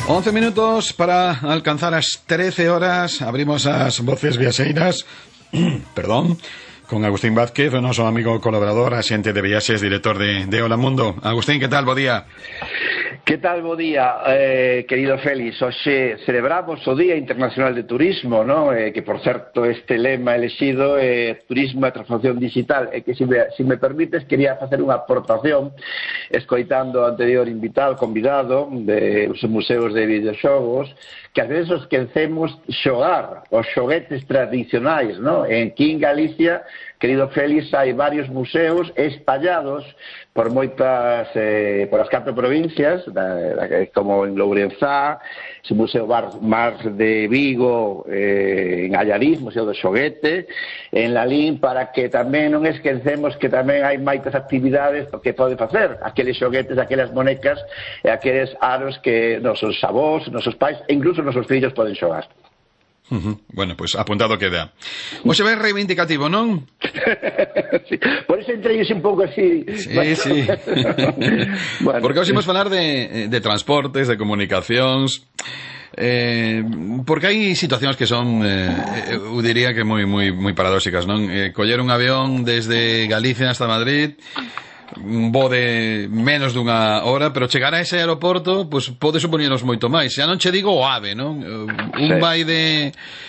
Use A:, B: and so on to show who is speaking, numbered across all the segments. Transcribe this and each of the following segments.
A: 11 minutos para alcanzar las 13 horas. Abrimos las voces viaxeiras perdón, con Agustín Vázquez, nuestro amigo colaborador, axente de viaxes, director de Hola Mundo. Agustín, ¿qué tal? Bo día.
B: Que tal, bo día, querido Félix? Hoxe celebramos o Día Internacional de Turismo, ¿no? Que, por certo, este lema elexido é Turismo e Transformación Digital, e que, se me permites, quería facer unha aportación escoitando o anterior convidado dos museos de videoxogos, que ás veces os esquecemos xogar os xoguetes tradicionais, ¿no? Aquí en Galicia, querido Félix, hai varios museos espallados por moitas, por as 4 provincias, como en Lourenzá, o Museo Mar de Vigo, en Allariz, Museo do Xoguete, en Lalín, para que tamén non esquecemos que tamén hai moitas actividades que pode facer, aqueles xoguetes, aquelas monecas e aqueles aros que nosos avós, nosos pais e incluso nosos fillos poden xogar.
A: Bueno, pues apuntado queda. Hoxe vai reivindicativo, non?
B: Sí, por eso entrei un pouco así.
A: Sí. Bueno. Porque hoxe imos falar de transportes, de comunicacións, porque hai situacións que son, eu diría que moi paradóxicas, non? Coller un avión desde Galicia hasta Madrid, un voo de menos dunha hora, pero chegar a ese aeroporto pois pode supoñernos moito máis. Xa non che digo o AVE, non? Un vai de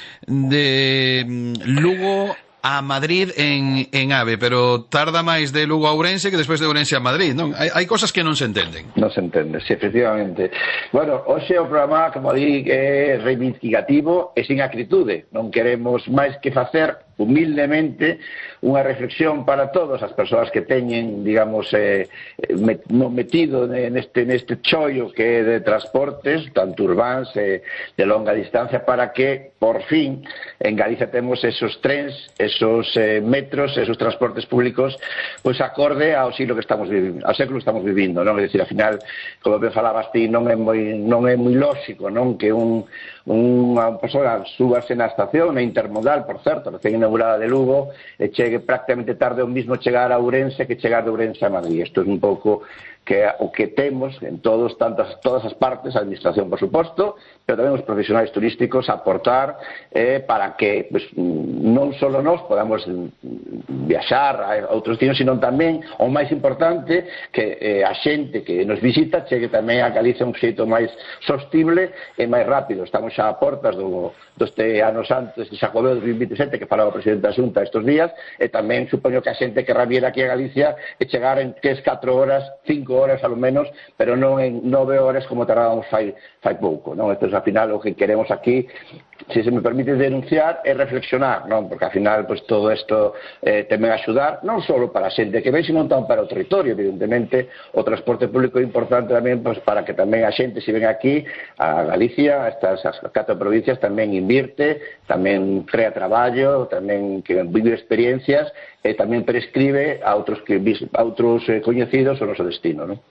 A: Lugo a Madrid en AVE, pero tarda máis de Lugo a Ourense que despois de Ourense a Madrid, non? Hai cosas que non se entenden.
B: Non se entende, sí, efectivamente. Bueno, hoxe o programa, como di, é reivindicativo e sin acritude. Non queremos máis que facer humildemente unha reflexión para todas as persoas que teñen, digamos, metido neste chollo que é de transportes, tanto urbáns de longa distancia, para que, por fin, en Galicia temos esos trens, esos metros, esos transportes públicos, pois acorde ao siglo que estamos vivindo, ao século que estamos vivindo, non? É dicir, ao final, como ben falabas ti, non é moi lóxico, non? Que unha persoa súbase na estación, na intermodal, por certo, recén inaugurada de Lugo, e chegue prácticamente tarde o mismo chegar a Ourense que chegar de Ourense a Madrid. Isto é un pouco que o que temos en todas as partes, a administración, por suposto, pero tamén os profesionais turísticos aportar para que pues, non só nós podamos viaxar a outros destinos, sino tamén, o máis importante, que a xente que nos visita chegue tamén a Galicia un xeito máis sostible e máis rápido. Estamos xa a portas deste ano santo, este Xacobeo 2027, que falaba o presidente da Xunta estes días, e tamén supoño que a xente que rabiera aquí a Galicia e chegar en 3-4 horas, 5 horas ao menos, pero non en 9 horas como tardábamos fai pouco, non? Entón, ao final, o que queremos aquí, se me permite denunciar, é reflexionar, non? Porque ao final, pues, todo isto tamén axudar, non só para a xente que ven, sino tamén para o territorio, evidentemente, o transporte público é importante tamén, pues, para que tamén a xente, se ven aquí, a Galicia, estas 4 provincias, tamén invirte, tamén crea traballo, tamén que vive experiencias, e tamén prescribe a outros coñecidos o noso destino, non?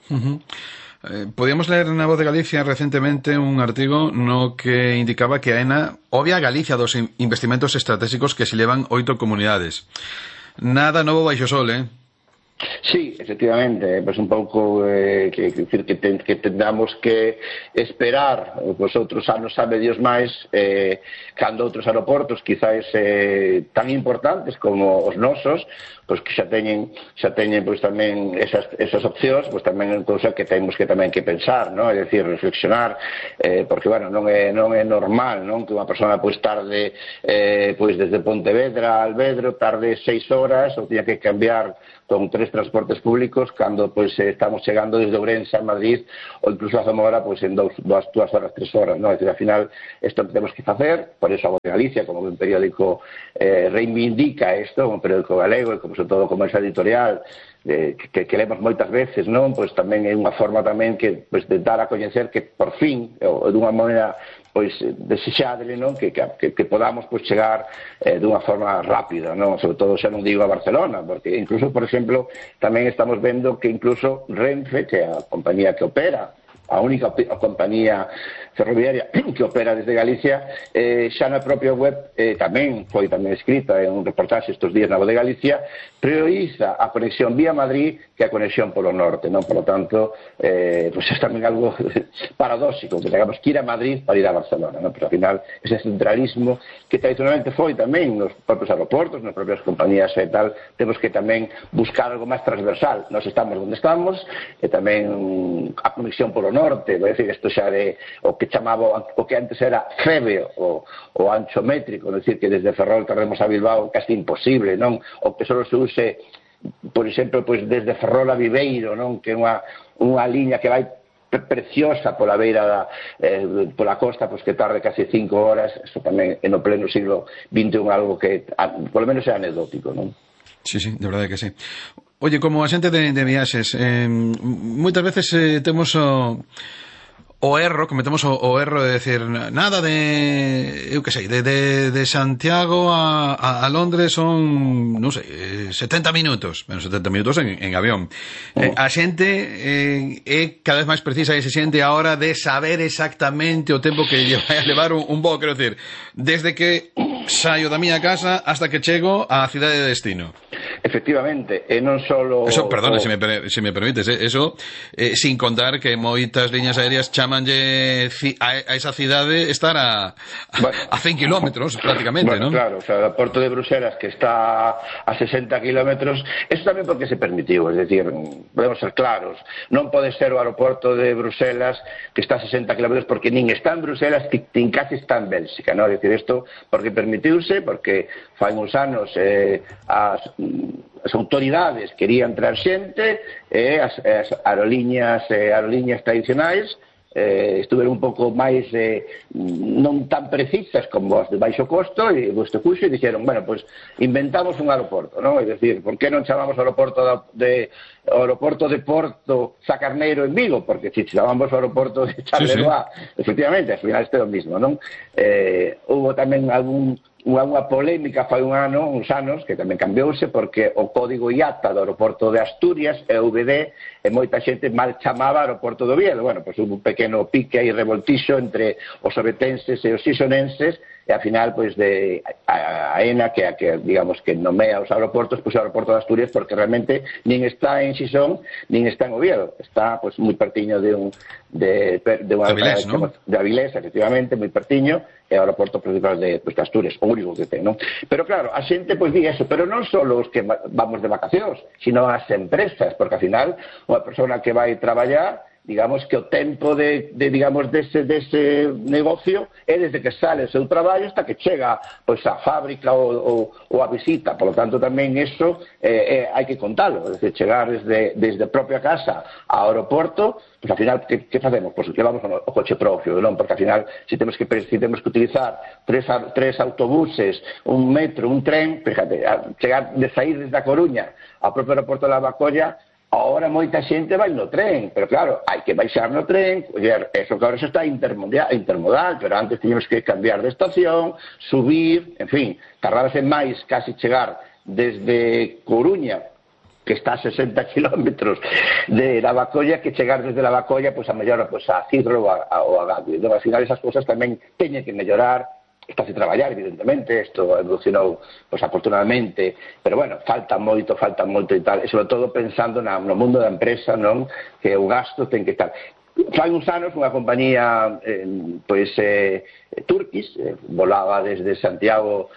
A: Podíamos ler na Voz de Galicia recentemente un artigo no que indicaba que AENA obvia a Galicia dos investimentos estratégicos que se levan 8 comunidades. Nada novo baixo sol,
B: Sí, efectivamente, pues un pouco que tendamos que esperar os outros anos, sabe Dios máis, cando outros aeroportos quizás tan importantes como os nosos, pois que xa teñen pois tamén esas opcións, pois tamén é cousa que temos que tamén que pensar, non? É dicir, reflexionar, porque bueno, non é normal, non, que unha persona pois tarde pois desde Pontevedra a Alvedro tarde 6 horas ou tiña que cambiar con 3 transportes públicos cando pois estamos chegando desde Ourense a Madrid ou incluso a Zamora pois en 2 horas, 3 horas, non? É dicir, ao final, isto que temos que facer, por eso a Voz de Galicia, como un periódico reivindica isto, un periódico galego e como sobre todo como esa editorial que lemos moitas veces, non? Pois tamén é unha forma tamén que pois de dar a coñecer que por fin, ou dunha maneira pois desexable, non? Que podamos pois chegar dunha forma rápida, non? Sobre todo xa non digo a Barcelona, porque incluso, por exemplo, tamén estamos vendo que incluso Renfe, que é a compañía que opera, a única compañía ferroviaria que opera desde Galicia, xa na propia web tamén foi escrita en un reportaxe estes días na Voz de Galicia, prioriza a conexión vía Madrid que a conexión polo norte, non? Por lo tanto, pues é tamén algo paradóxico, que tengamos que ir a Madrid para ir a Barcelona, non? Pero ao final, ese centralismo que tradicionalmente foi tamén nos propios aeroportos, nas propias compañías e tal, temos que tamén buscar algo máis transversal. Nós estamos onde estamos, e tamén a conexión polo norte, vai decir, isto xa de o que chamaba, o que antes era FEBE, o ancho métrico, é dicir, que desde Ferrol carremos a Bilbao casi imposible, non? O que só se use, por exemplo, pues desde Ferrol a Viveiro, non? Que é unha liña que vai preciosa pola beira pola costa, pois que tarde casi 5 horas. Isto tamén no pleno siglo XXI algo que polo menos é anecdótico, non?
A: Sí, de verdade que sí. Oye, como a xente de viaxes, moitas veces temos cometemos o erro de decir nada de, eu que sei, de Santiago a Londres son, non sei, 70 minutos, menos 70 minutos en avión. A xente é cada vez máis precisa e se xente a hora de saber exactamente o tempo que lle vai a levar un voo, quero decir, desde que saio da miña casa hasta que chego á cidade de destino.
B: Efectivamente, e non solo...
A: Eso, perdona, se me permites, eso sin contar que moitas liñas aéreas chamanlle a esa cidade estar a 100 kilómetros prácticamente,
B: bueno,
A: ¿no?
B: Claro, o sea, o porto de Bruselas que está a 60 kilómetros, eso tamén porque se permitiu, es decir, podemos ser claros, non pode ser o aeroporto de Bruselas que está a 60 kilómetros porque nin está en Bruselas, nin casi está en Bélxica, ¿no? Es decir, isto porque permitiuse, porque fai uns anos as autoridades querían traer xente e as aerolíneas tradicionais estuveron un pouco máis non tan precisas como as de baixo costo e vuestro cuxo e dixeron, bueno, pues inventamos un aeroporto, non? É dicir, por que non chamamos aeroporto de Porto Sacarneiro en Vigo? Porque se chamamos o aeroporto de Charleroi, efectivamente, al final este é o mismo, non? Hubo tamén unha polémica fai uns anos que tamén cambiouse porque o código IATA do aeroporto de Asturias é UVD e moita xente mal chamaba aeroporto do Oviedo. Bueno, pois hubo un pequeno pique aí revoltixo entre os ovetenses e os xisonenses e ao final pois de a ENA que digamos que nomea os aeroportos, pois o aeroporto de Asturias porque realmente nin está en Xisón nin está en Oviedo, está pois moi pertiño de
A: Avilés, ¿no?
B: De Avilés, efectivamente, moi pertiño, é o aeroporto principal de Asturias, o único que ten, non? Pero claro, a xente pois di eso, pero non só os que vamos de vacacións, sino as empresas, porque ao final unha persona que vai traballar, digamos que o tempo digamos dese negocio é desde que sale o seu traballo hasta que chega pois a fábrica ou a visita, por lo tanto tamén eso hai que contalo, é dicir, chegar desde a propia casa ao aeroporto, pois ao final que facemos? Pois levamos o coche propio, non? Porque ao final se temos que utilizar tres autobuses, un metro, un tren, fíjate, chegar de sair desde a Coruña ao propio aeroporto de Lavacolla. Ahora moita xente vai no tren, pero claro, hai que baixar no tren, eso que ahora xa está intermodal, pero antes teníamos que cambiar de estación, subir, en fin, tardárase máis casi chegar desde Coruña, que está a 60 kilómetros de Lavacolla, que chegar desde Lavacolla, pois a mellor a Cidro ou a Gavio. Ao final esas cousas tamén teñen que mellorar. Está a traballar, evidentemente, isto evolucionou, pois, afortunadamente, pero, bueno, falta moito e tal, e, sobre todo, pensando no mundo da empresa, non? Que o gasto ten que estar. Fai uns anos, unha compañía, Turkish, volaba desde Santiago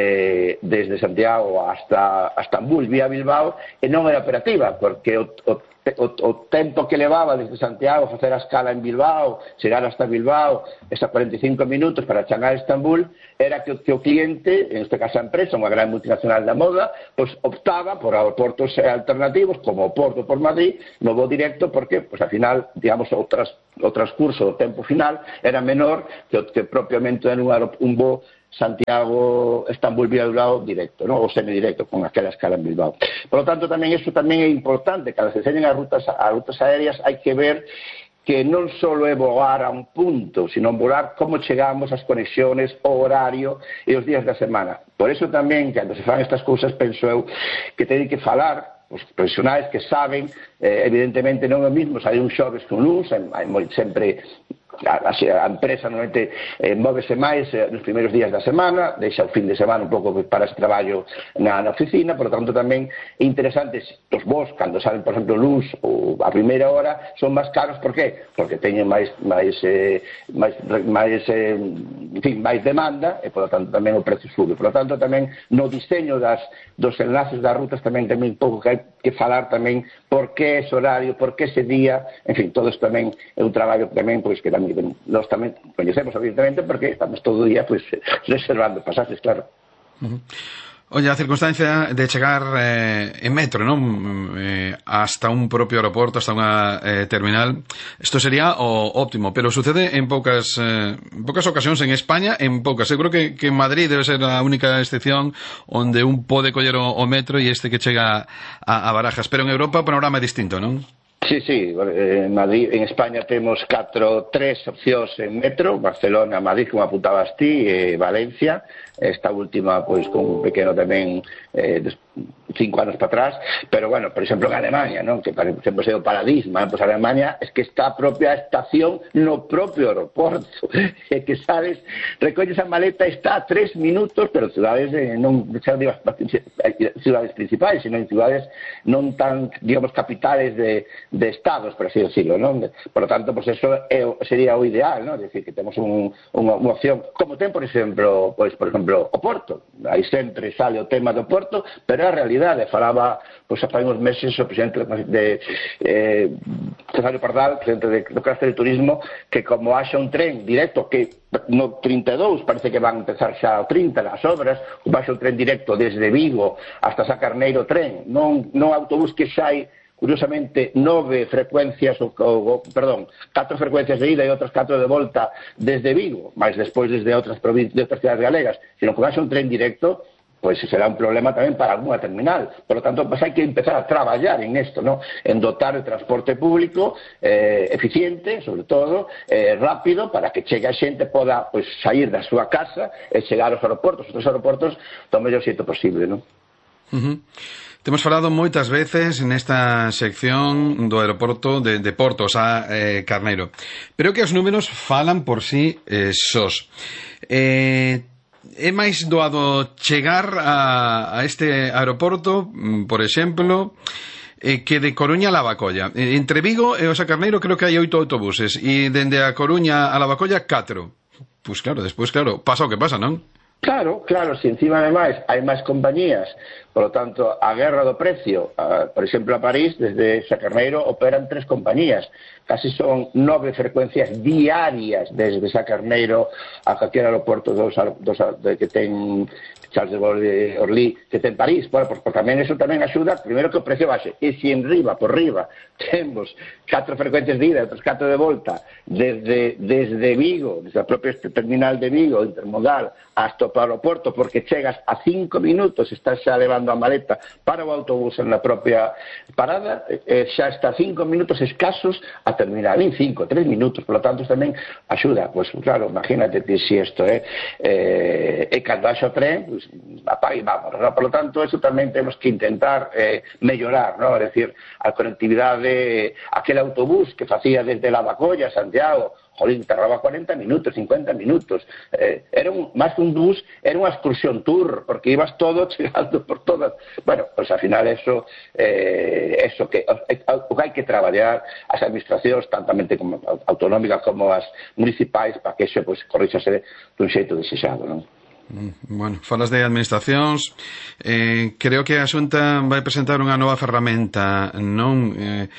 B: hasta Estambul, vía Bilbao, e non era operativa, porque o tempo que levaba desde Santiago facer a escala en Bilbao, chegar hasta Bilbao, esas 45 minutos para chegar a Estambul, era que o cliente, en este caso a empresa, unha gran multinacional da moda, pois optaba por aeroportos alternativos, como o Porto por Madrid, no voo directo, porque, pois, al final, digamos, o transcurso do tempo final era menor que propiamente en un voo Santiago-Estambul vía Bilbao directo, ¿no? O semidirecto, con aquela escala en Bilbao. Por lo tanto, tamén iso tamén é importante, cando se enseñen as rutas aéreas, hai que ver que non só é voar a un punto, sino voar como chegamos ás conexiones, o horario e os días da semana. Por eso tamén, cando se fan estas cousas, penso eu que teñen que falar os profesionais que saben, evidentemente non é o mismo sair un xoves que un luns, hai sempre a empresa normalmente móvese máis nos primeiros días da semana, deixa o fin de semana un pouco para ese traballo na oficina, por lo tanto tamén é interesante os voos, cando salen, por exemplo, luz ou a primeira hora, son máis caros, por qué? Porque teñen máis demanda e, por lo tanto, tamén o precio sube. Por lo tanto, tamén no diseño dos enlaces das rutas tamén un pouco que hai que falar tamén por que ese horario, por que ese día, en fin, todo isto tamén é un traballo tamén, pois, que tamén nós tamén coñecemos, evidentemente, porque estamos todo o día, pois, reservando pasajes, claro.
A: Oye, a circunstancia de chegar en metro, non? Hasta un propio aeroporto, hasta unha terminal, isto sería o óptimo, pero sucede en poucas ocasións en España, en poucas. Eu creo que en Madrid debe ser a única excepción onde un pode coller o metro e este que chega a Barajas, pero en Europa o panorama é distinto, non?
B: Sí, en Madrid, en España temos tres opcións en metro, Barcelona, Madrid, como apuntabas ti, Valencia, esta última, pois, con un pequeno tamén 5 anos para atrás, pero, bueno, por exemplo, en Alemania, non? Que, por exemplo, é o paradigma, pois Alemania é que está a propia estación no propio aeroporto, é que sales, recolles a maleta, está a 3 minutos, pero cidades non cidades principais, sino en cidades non tan, digamos, capitales de estados, por así decirlo, non? Por lo tanto, pues eso sería o ideal, non? Es decir, que temos unha opción, como ten, por exemplo, o Porto. Aí sempre sale o tema do Porto, pero a realidade, falaba, pois, há uns meses o presidente Cesáreo Pardal, presidente do Clúster de Turismo, que como haxa un tren directo que no 32, parece que van a empezar xa o 30 nas obras, baixa un tren directo desde Vigo hasta Sacarneiro tren, non autobús que sai, curiosamente, 4 frecuencias de ida e outras 4 de volta desde Vigo, máis despois desde outras cidades galegas, sino que haxa un tren directo, pois será un problema tamén para algunha terminal. Por lo tanto, pues hai que empezar a traballar en isto, ¿no? En dotar de transporte público eficiente, sobre todo, rápido, para que chegue a xente poda, pues, sair da súa casa e chegar aos aeroportos, do mellor xeito posible, ¿no?
A: Temos falado moitas veces nesta sección do aeroporto de Portos a Carneiro, pero que os números falan por sí sós. É máis doado chegar a este aeroporto, por exemplo, que de Coruña a Lavacolla. Entre Vigo e o Sacarneiro creo que hai 8 autobuses e dende a Coruña a Lavacolla 4. Pois claro, despois, claro, pasa o que pasa, non?
B: Claro, se encima ademais hai máis compañías, por lo tanto, a guerra do precio, por exemplo, a París, desde Sacarneiro operan 3 compañías, casi son 9 frecuencias diarias desde Sacarneiro a calquer aeroporto que ten Charles de Gaulle, Orly, que ten París. Bueno, pues tamén eso tamén axuda, primeiro que o precio baixe, e se en riba, por riba, temos 4 frecuencias de ida e outras 4 de volta desde Vigo, desde a propia terminal de Vigo, intermodal, hasta o aeroporto, porque chegas a 5 minutos, estás xa levando a maleta para o autobús na propia parada, xa está 5 minutos escasos a terminar, en 3 minutos, por lo tanto tamén axuda. Pues claro, imagínate que si isto é cando haxa o tren, pues, apaga e vamos, ¿no? Por lo tanto, eso tamén temos que intentar mellorar, ¿no? Es decir, a conectividade, aquel autobús que facía desde Lavacolla a Santiago, jolín, tardaba 40 minutos, 50 minutos. Era máis que un bus, era unha excursión tour, porque ibas todo chegando por todas. Bueno, pues al final eso que hai que traballar as administracións, tantamente como autonómicas como as municipais, para que eso, pues, corríxase dun xeito desexado, non?
A: Bueno, falas de administracións, creo que a Xunta vai presentar unha nova ferramenta, non?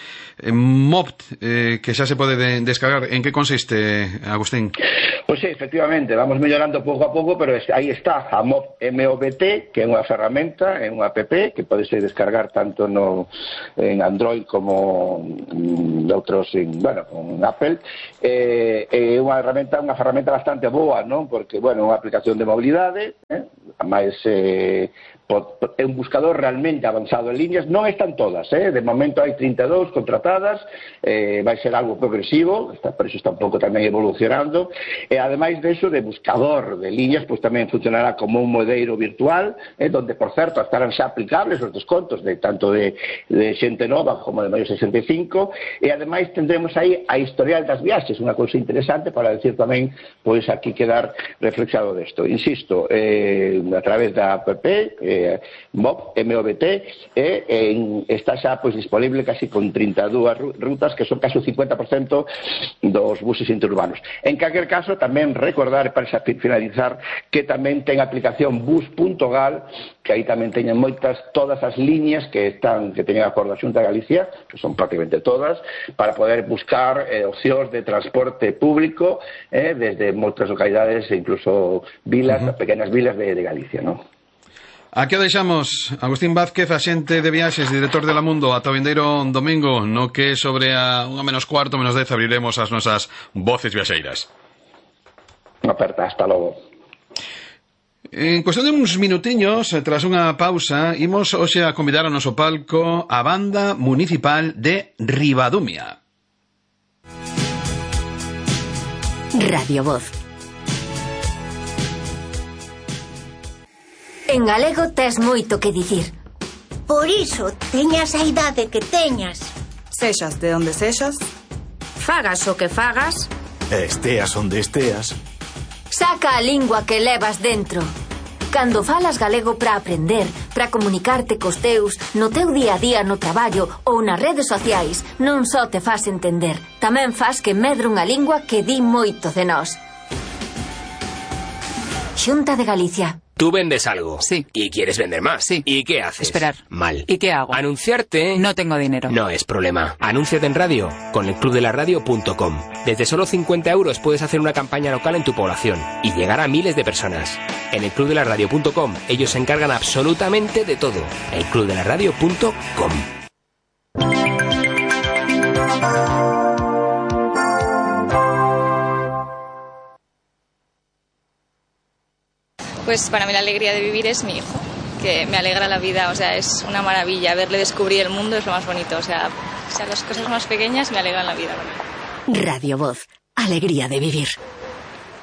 A: MOPT, que xa se pode descargar. En que consiste, Agustín?
B: Pois sí, efectivamente, vamos mellorando pouco a pouco, pero aí está a MOBT, que é unha ferramenta, é unha app que pode ser descargar tanto en Android como outros en Apple. É unha ferramenta bastante boa, non? Porque, bueno, é unha aplicación de mobilidade, velocidade, máis é un buscador realmente avanzado en líneas, non están todas, de momento hai 32 contratadas, vai ser algo progresivo, por iso está un pouco tamén evolucionando, e ademais deso de buscador de líneas, pois tamén funcionará como un modeiro virtual, donde, por certo, estarán xa aplicables os descontos de tanto de xente nova como de maior 65, e ademais tendremos aí a historial das viaxes, unha cousa interesante para decir tamén, pois aquí quedar reflexado desto. Insisto, a través da app, MOVT, está xa pois disponible casi con 32 rutas, que son casi o 50% dos buses interurbanos. En calquer caso, tamén recordar, para finalizar, que tamén ten a aplicación bus.gal, que aí tamén teñen todas as líneas que teñen acordo a Xunta de Galicia, que son prácticamente todas, para poder buscar opcións de transporte público desde moitas localidades e incluso vilas, pequenas vilas de Galicia, non?
A: Aquí o deixamos. Agustín Vázquez, axente de viaxes, director de La Mundo. Ata o vindeiro domingo, no que sobre a 1:15, -10, abriremos as nosas voces viaxeiras.
B: Aperta, hasta logo.
A: En cuestión de uns minutiños, tras unha pausa, imos hoxe a convidar ao noso palco a Banda Municipal de Ribadumia.
C: Radio Voz. En galego tes moito que dicir.
D: Por iso, teñas a idade que teñas.
E: Sexas de onde sexas,
C: Fagas o que fagas,
F: esteas onde esteas.
C: saca a lingua que levas dentro. Cando falas galego para aprender, para comunicarte cos teus, no teu día a día no traballo ou nas redes sociais, non só te fas entender, tamén fas que medre unha lingua que di moito de nós. Xunta de Galicia.
G: Tú vendes algo.
E: Sí.
G: Y quieres vender más.
E: Sí.
G: ¿Y qué haces?
E: Esperar.
G: Mal.
E: ¿Y qué hago?
G: Anunciarte.
E: No tengo dinero.
G: No es problema. Anúnciate en radio con elclubdelaradio.com. Desde solo 50 euros puedes hacer una campaña local en tu población y llegar a miles de personas. En elclubdelaradio.com ellos se encargan absolutamente de todo. elclubdelaradio.com.
H: Pues para mí la alegría de vivir es mi hijo, que me alegra la vida, o sea, es una maravilla. Verle descubrir el mundo es lo más bonito, o sea las cosas más pequeñas me alegran la vida.
C: Radio Voz. Alegría de vivir.